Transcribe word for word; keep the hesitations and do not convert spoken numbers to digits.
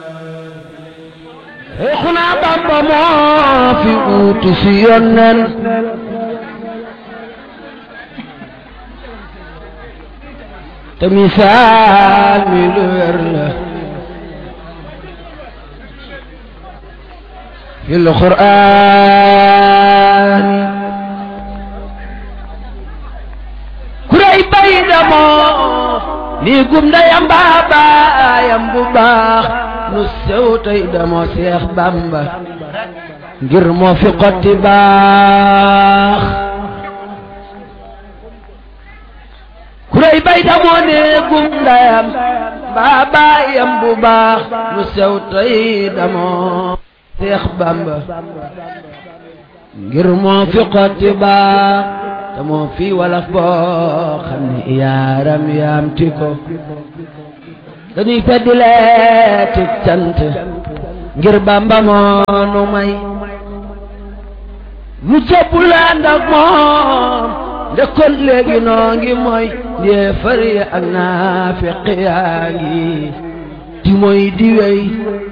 Seexuna Bamba moo fi uutu si Yonent te misaal mi lu wér la fil Qur'aan kuray bay damoo lii gum ndeyam baayam bu baax nu sew tey damoo Seex Bamba ngir moo fi xotti baax kuray bay damoo ne gum ndeyam baayam bu baax nu sew tey damoo Seex Bamba ngir moo fi xotti baax te moo fi walaf boo xam ne yaaram yaam ti ko dañuy feddi leeti cant ngir Bamba moo nu may nu jébbu leen ak moom ndekkoon léegi noo ngi mooy yéefar yi ak naafiq yaa ngi di mooy di wey